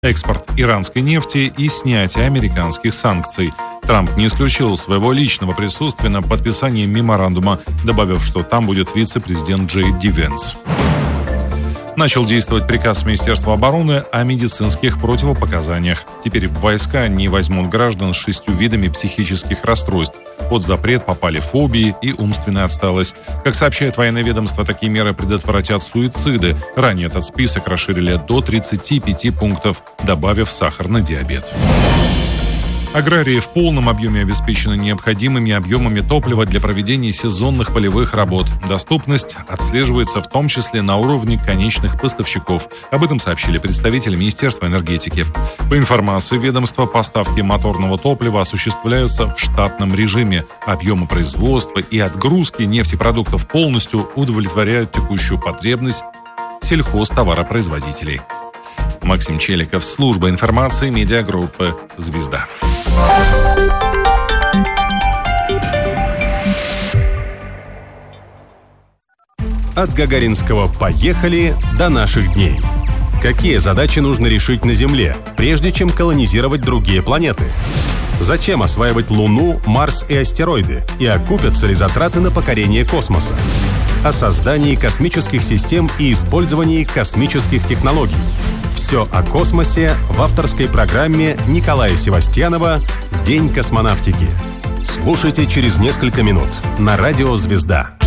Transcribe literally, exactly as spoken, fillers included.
экспорт иранской нефти и снятие американских санкций. Трамп не исключил своего личного присутствия на подписании меморандума, добавив, что там будет вице-президент Джей Ди Венс. Начал действовать приказ Министерства обороны о медицинских противопоказаниях. Теперь войска не возьмут граждан с шестью видами психических расстройств. Под запрет попали фобии и умственная отсталость. Как сообщает военное ведомство, такие меры предотвратят суициды. Ранее этот список расширили до тридцати пяти пунктов, добавив сахарный диабет. Аграрии в полном объеме обеспечены необходимыми объемами топлива для проведения сезонных полевых работ. Доступность отслеживается в том числе на уровне конечных поставщиков. Об этом сообщили представители Министерства энергетики. По информации ведомства, поставки моторного топлива осуществляются в штатном режиме. Объемы производства и отгрузки нефтепродуктов полностью удовлетворяют текущую потребность сельхозтоваропроизводителей. Максим Челиков, служба информации медиагруппы «Звезда». От Гагаринского «поехали» до наших дней. Какие задачи нужно решить на Земле, прежде чем колонизировать другие планеты? Зачем осваивать Луну, Марс и астероиды? И окупятся ли затраты на покорение космоса? О создании космических систем и использовании космических технологий. Все о космосе в авторской программе Николая Севастьянова «День космонавтики». Слушайте через несколько минут на радио «Звезда».